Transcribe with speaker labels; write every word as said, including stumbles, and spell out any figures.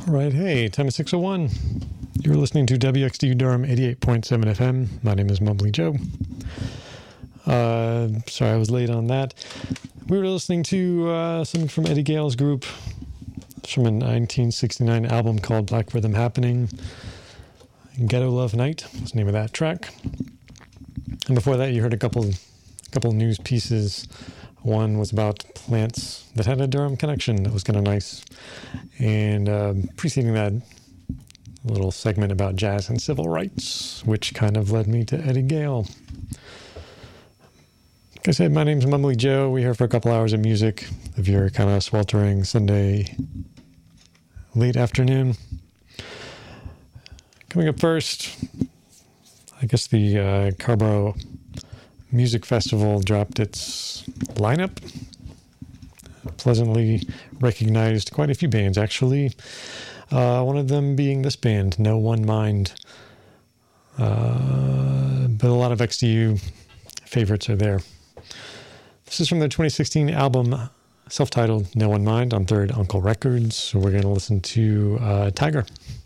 Speaker 1: All right, hey, time is six oh one. You're listening to W X D U Durham eighty-eight point seven F M. My name is Mumbly Joe. Uh, sorry I was late on that. We were listening to uh, something from Eddie Gale's group. It's from a nineteen sixty-nine album called Black Rhythm Happening. Ghetto Love Night was the name of that track. And before that, you heard a couple, couple news pieces. One was about plants that had a Durham connection. That was kind of nice. And uh, preceding that, a little segment about jazz and civil rights, which kind of led me to Eddie Gale. Like I said, my name's Mumbly Joe. We're here for a couple hours of music. If you're kind of sweltering Sunday late afternoon. Coming up first, I guess the uh, Carborough Music Festival dropped its lineup. Pleasantly recognized quite a few bands, actually. Uh, one of them being this band, No One Mind. Uh, but a lot of X D U favorites are there. This is from their twenty sixteen album, self-titled No One Mind, on Third Uncle Records. So we're going to listen to uh, Tiger.